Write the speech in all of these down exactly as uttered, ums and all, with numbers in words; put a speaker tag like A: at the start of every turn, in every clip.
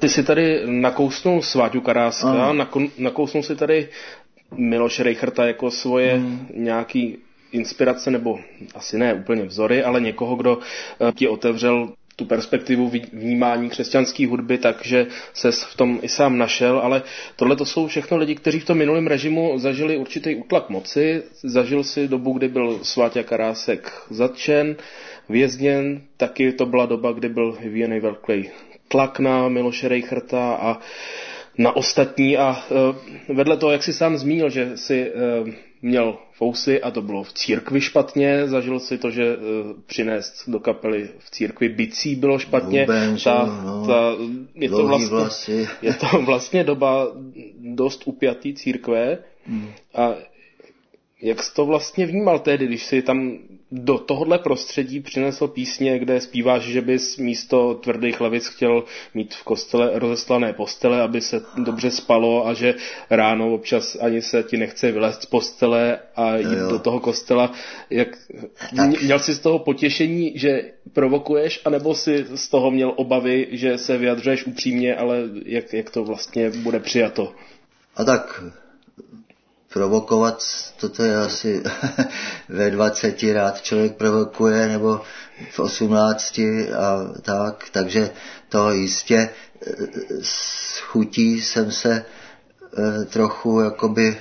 A: si tady nakousnul Sváťu Karáska, nako- nakousnul si tady Miloše Rejchrta jako svoje hmm. nějaký inspirace, nebo asi ne úplně vzory, ale někoho, kdo ti otevřel tu perspektivu vnímání křesťanské hudby, takže ses v tom i sám našel, ale tohle to jsou všechno lidi, kteří v tom minulém režimu zažili určitý útlak moci, zažil si dobu, kdy byl Sváťa Karásek zatčen, vězněn, taky to byla doba, kdy byl vyvíjený velký tlak na Miloše Rejchrta a na ostatní a e, vedle toho, jak si sám zmínil, že si e, měl fousy a to bylo v církvi špatně, zažil si to, že e, přinést do kapely v církvi bicí bylo špatně.
B: Bubenč,
A: ta,
B: no,
A: ta, je, to vlastně,
B: vlasy.
A: je to vlastně doba dost upjatý církve hmm. a jak jsi to vlastně vnímal tehdy, když jsi tam do tohohle prostředí přinesl písně, kde zpíváš, že bys místo tvrdých lavic chtěl mít v kostele rozeslané postele, aby se dobře spalo a že ráno občas ani se ti nechce vylézt z postele a jít jo, jo. do toho kostela. Jak, měl jsi z toho potěšení, že provokuješ, anebo jsi z toho měl obavy, že se vyjadřuješ upřímně, ale jak, jak to vlastně bude přijato?
B: A tak provokovat, toto je asi ve dvaceti rád člověk provokuje, nebo v osmnácti a tak, takže to jistě s chutí jsem se e, trochu jakoby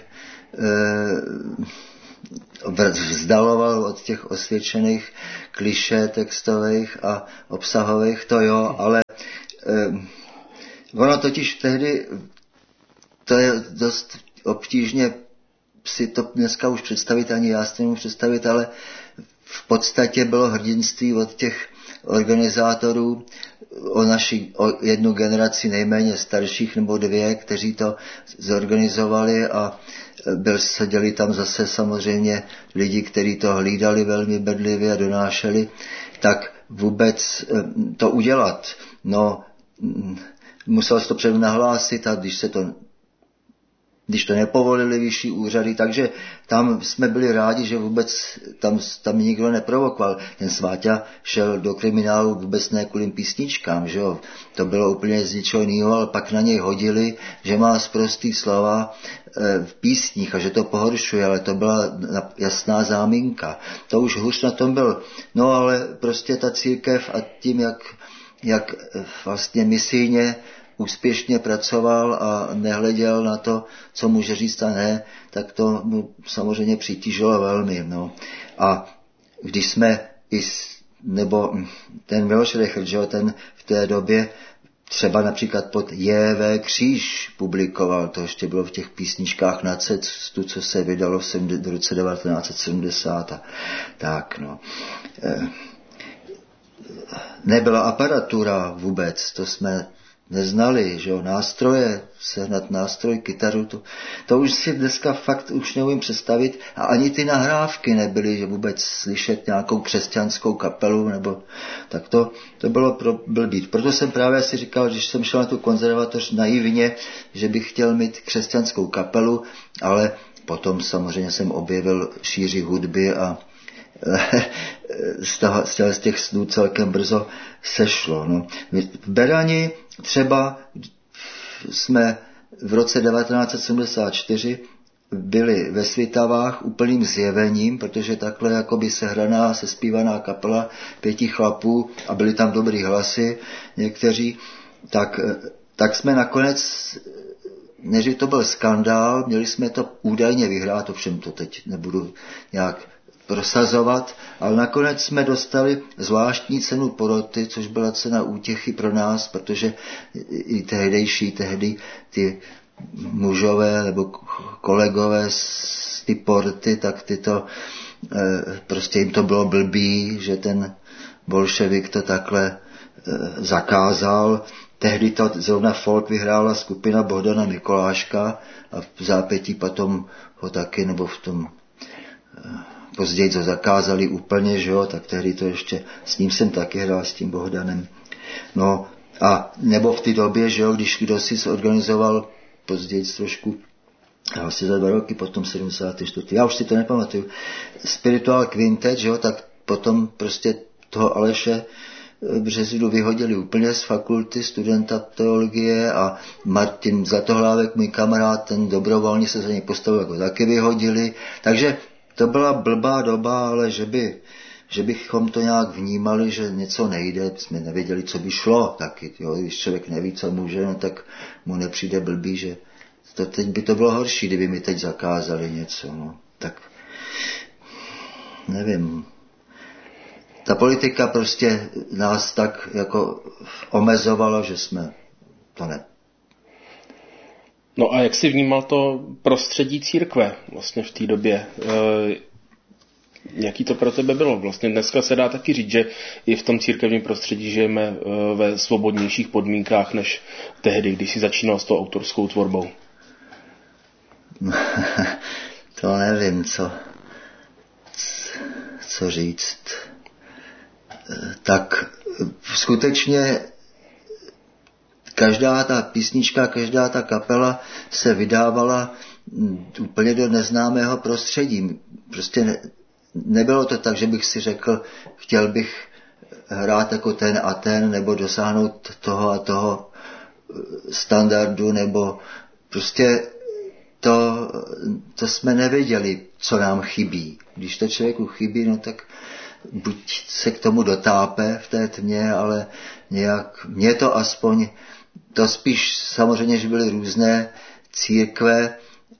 B: e, vzdaloval od těch osvědčených klišé textových a obsahových, to jo, ale e, ono totiž tehdy, to je dost obtížně si to dneska už představit, ani já si nemůžu představit, ale v podstatě bylo hrdinství od těch organizátorů o naši, o jednu generaci nejméně starších nebo dvě, kteří to zorganizovali a byl, seděli tam zase samozřejmě lidi, kteří to hlídali velmi bedlivě a donášeli, tak vůbec to udělat. No, musel se to předem nahlásit a když se to když to nepovolili vyšší úřady, takže tam jsme byli rádi, že vůbec tam, tam nikdo neprovokoval. Ten Sváťa šel do kriminálu vůbec ne kvůli písničkám, že jo. To bylo úplně z ničeho jiného, ale pak na něj hodili, že má sprostý slova e, v písních a že to pohoršuje, ale to byla jasná záminka. To už hůř na tom byl. No ale prostě ta církev a tím, jak, jak vlastně misijně úspěšně pracoval a nehleděl na to, co může říct a ne, tak to mu samozřejmě přitížilo velmi. No. A když jsme, i, nebo ten Miloš Rejchrt, že ten v té době třeba například pod J V Kříž publikoval, to ještě bylo v těch písničkách na cestu, co se vydalo v roce devatenáct set sedmdesát. A tak, no. Nebyla aparatura vůbec, to jsme neznali, že jo, nástroje, sehnat nástroj, kytaru, to, to už si dneska fakt už neumím představit a ani ty nahrávky nebyly, že vůbec slyšet nějakou křesťanskou kapelu, nebo tak to, to bylo pro, blbý. Proto jsem právě si říkal, když jsem šel na tu konzervatoř naivně, že bych chtěl mít křesťanskou kapelu, ale potom samozřejmě jsem objevil šíři hudby a z, toho, z těch snů celkem brzo sešlo. No. V Berani třeba jsme v roce devatenáct set sedmdesát čtyři byli ve Svitavách úplným zjevením, protože takhle jakoby sehraná, sespívaná kapela pěti chlapů a byli tam dobrý hlasy někteří, tak, tak jsme nakonec, než to byl skandál, měli jsme to údajně vyhrát, ovšem to teď nebudu nějak prosazovat, ale nakonec jsme dostali zvláštní cenu poroty, což byla cena útěchy pro nás, protože i tehdejší, tehdy ty mužové nebo kolegové z ty porty, tak ty to, prostě jim to bylo blbý, že ten bolševik to takhle zakázal. Tehdy to zrovna folk vyhrála skupina Bohdana Mikoláška a v zápětí potom ho taky, nebo v tom později to zakázali úplně, že jo, tak tehdy to ještě, s ním jsem taky hrál, s tím Bohdanem. No a nebo v té době, že jo, když kdo si zorganizoval později trošku, asi za dva roky, potom sedmdesát čtyři. Já už si to nepamatuju. Spiritual Quintet, že jo, tak potom prostě toho Aleše březnu vyhodili úplně z fakulty studenta teologie a Martin Zlatohlávek, můj kamarád, ten dobrovolně se za něj postavil, jako taky vyhodili. Takže to byla blbá doba, ale že by že bychom to nějak vnímali, že něco nejde, jsme nevěděli, co by šlo taky. Jo? Když člověk neví, co může, no, tak mu nepřijde blbý, že to teď by to bylo horší, kdyby mi teď zakázali něco. No. Tak nevím. Ta politika prostě nás tak jako omezovala, že jsme to ne.
A: No a jak jsi vnímal to prostředí církve vlastně v té době? E- Jaký to pro tebe bylo? Vlastně dneska se dá taky říct, že i v tom církevním prostředí žijeme ve svobodnějších podmínkách než tehdy, když jsi začínal s tou autorskou tvorbou.
B: To nevím, co, co říct. Tak skutečně každá ta písnička, každá ta kapela se vydávala úplně do neznámého prostředí. Prostě ne, nebylo to tak, že bych si řekl, chtěl bych hrát jako ten a ten, nebo dosáhnout toho a toho standardu, nebo prostě to, to jsme nevěděli, co nám chybí. Když to člověku chybí, no tak buď se k tomu dotápe v té tmě, ale nějak, mě to aspoň, to spíš samozřejmě, že byly různé církve,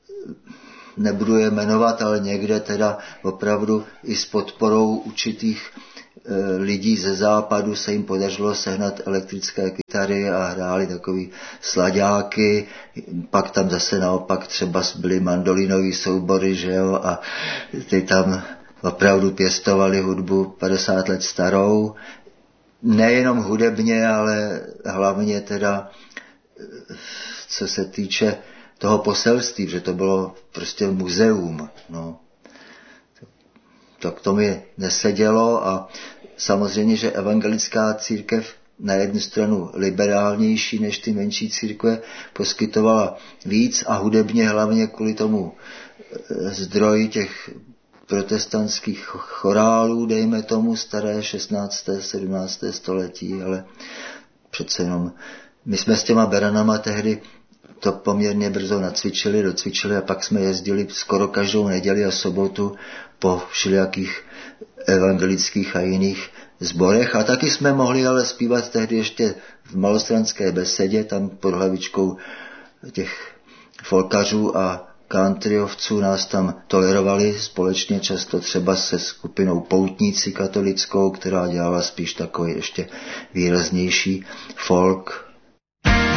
B: nebudu je jmenovat, ale někde teda opravdu i s podporou určitých e, lidí ze západu se jim podařilo sehnat elektrické kytary a hráli takový slaďáky, pak tam zase naopak třeba byly mandolinový soubory, že jo, a ty tam opravdu pěstovali hudbu padesát let starou, nejenom hudebně, ale hlavně teda, co se týče toho poselství, že to bylo prostě muzeum. No. Tak to mi nesedělo a samozřejmě, že evangelická církev na jednu stranu liberálnější než ty menší církve poskytovala víc a hudebně hlavně kvůli tomu zdroji těch protestantských chorálů, dejme tomu, staré šestnácté sedmnácté století, ale přece jenom my jsme s těma beranama tehdy to poměrně brzo nacvičili, docvičili a pak jsme jezdili skoro každou neděli a sobotu po všelijakých evangelických a jiných sborech a taky jsme mohli ale zpívat tehdy ještě v Malostranské besedě, tam pod hlavičkou těch folkařů a countryovců nás tam tolerovali společně často třeba se skupinou Poutníci katolickou, která dělala spíš takový ještě výraznější folk.